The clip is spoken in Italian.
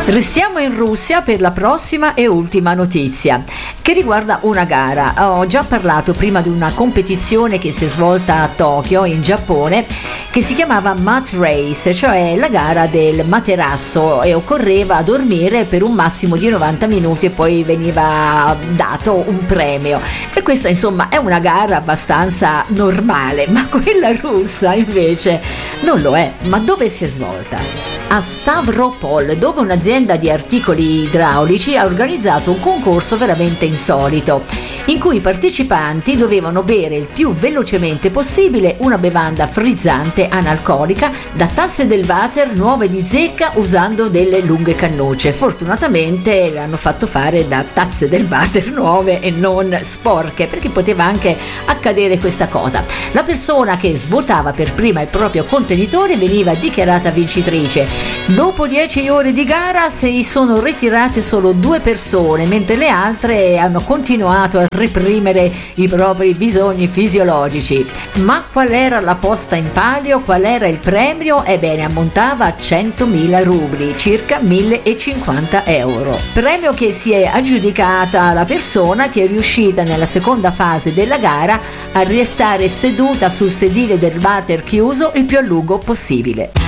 Restiamo in Russia per la prossima e ultima notizia che riguarda una gara. Ho già parlato prima di una competizione che si è svolta a Tokyo in Giappone che si chiamava Mat Race, cioè la gara del materasso, e occorreva dormire per un massimo di 90 minuti e poi veniva dato un premio. E questa insomma è una gara abbastanza normale, ma quella russa invece non lo è. Ma dove si è svolta? A Stavropol, dove un'azienda di articoli idraulici ha organizzato un concorso veramente insolito, in cui i partecipanti dovevano bere il più velocemente possibile una bevanda frizzante analcolica da tazze del water nuove di zecca usando delle lunghe cannucce. Fortunatamente l'hanno fatto fare da tazze del water nuove e non sporche, perché poteva anche accadere questa cosa. La persona che svuotava per prima il proprio contenitore veniva dichiarata vincitrice. Dopo 10 ore di gara si sono ritirate solo 2 persone, mentre le altre hanno continuato a reprimere i propri bisogni fisiologici. Ma qual era la posta in palio? Qual era il premio? Ebbene, ammontava a 100.000 rubli, circa 1.050 euro. Premio che si è aggiudicata la persona che è riuscita nella seconda fase della gara a restare seduta sul sedile del water chiuso il più a lungo possibile.